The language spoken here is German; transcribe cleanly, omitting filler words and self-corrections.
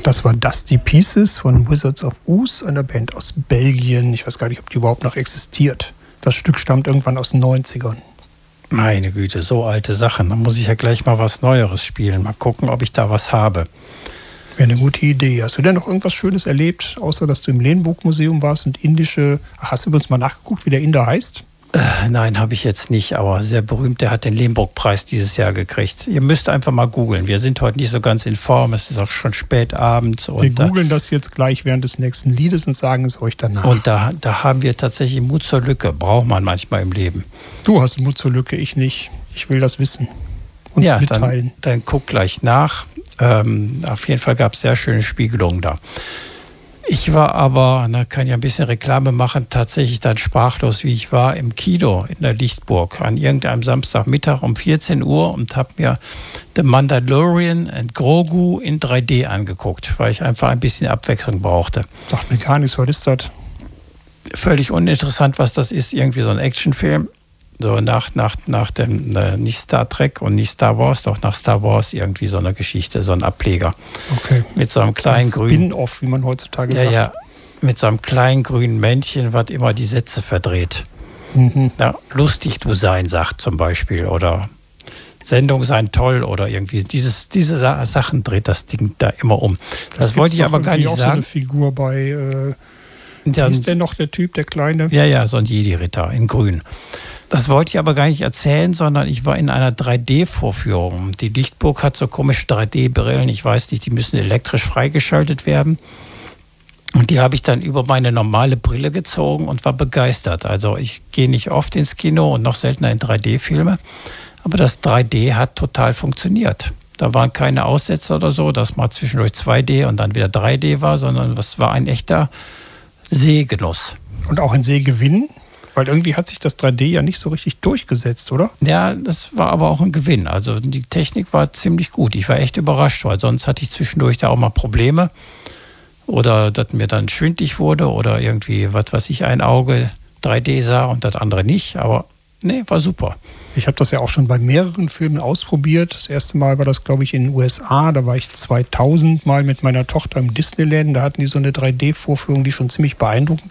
Das war Dusty Pieces von Wizards of Oz, einer Band aus Belgien. Ich weiß gar nicht, ob die überhaupt noch existiert. Das Stück stammt irgendwann aus den 90ern. Meine Güte, so alte Sachen. Dann muss ich ja gleich mal was Neueres spielen. Mal gucken, ob ich da was habe. Wäre eine gute Idee. Hast du denn noch irgendwas Schönes erlebt, außer dass du im Lehnburg-Museum warst und indische... Ach, hast du übrigens mal nachgeguckt, wie der Inder heißt? Nein, habe ich jetzt nicht, aber sehr berühmt. Der hat den Lehnburg-Preis dieses Jahr gekriegt. Ihr müsst einfach mal googeln. Wir sind heute nicht so ganz in Form. Es ist auch schon spät abends. Wir googeln das jetzt gleich während des nächsten Liedes und sagen es euch danach. Und da haben wir tatsächlich Mut zur Lücke. Braucht man manchmal im Leben. Du hast Mut zur Lücke, ich nicht. Ich will das wissen und mitteilen. Dann guck gleich nach. Auf jeden Fall gab es sehr schöne Spiegelungen da. Ich war aber, da kann ich ein bisschen Reklame machen, tatsächlich dann sprachlos, wie ich war, im Kino in der Lichtburg an irgendeinem Samstagmittag um 14 Uhr und habe mir The Mandalorian and Grogu in 3D angeguckt, weil ich einfach ein bisschen Abwechslung brauchte. Sagt mir gar nichts, was ist das? Völlig uninteressant, was das ist, irgendwie so ein Actionfilm. So nach dem, nicht Star Trek und nicht Star Wars, doch nach Star Wars irgendwie so eine Geschichte, so ein Ableger. Okay. Mit so einem kleinen grünen Spin-off, wie man heutzutage sagt. Ja, mit so einem kleinen grünen Männchen, was immer die Sätze verdreht. Mhm. Ja, lustig du sein, sagt zum Beispiel. Oder Sendung sein toll oder irgendwie. Diese Sachen dreht das Ding da immer um. Das wollte ich aber gar nicht sagen. So eine Figur bei, wie ist der noch, der Typ, der Kleine? Ja, so ein Jedi-Ritter in grün. Das wollte ich aber gar nicht erzählen, sondern ich war in einer 3D-Vorführung. Die Lichtburg hat so komische 3D-Brillen, ich weiß nicht, die müssen elektrisch freigeschaltet werden. Und die habe ich dann über meine normale Brille gezogen und war begeistert. Also ich gehe nicht oft ins Kino und noch seltener in 3D-Filme, aber das 3D hat total funktioniert. Da waren keine Aussetzer oder so, dass mal zwischendurch 2D und dann wieder 3D war, sondern es war ein echter Sehgenuss. Und auch ein Sehgewinn? Weil irgendwie hat sich das 3D ja nicht so richtig durchgesetzt, oder? Ja, das war aber auch ein Gewinn. Also die Technik war ziemlich gut. Ich war echt überrascht, weil sonst hatte ich zwischendurch da auch mal Probleme. Oder dass mir dann schwindlig wurde oder irgendwie, was weiß ich, ein Auge 3D sah und das andere nicht. Aber nee, war super. Ich habe das ja auch schon bei mehreren Filmen ausprobiert. Das erste Mal war das, glaube ich, in den USA. Da war ich 2000 mal mit meiner Tochter im Disneyland. Da hatten die so eine 3D-Vorführung, die schon ziemlich beeindruckend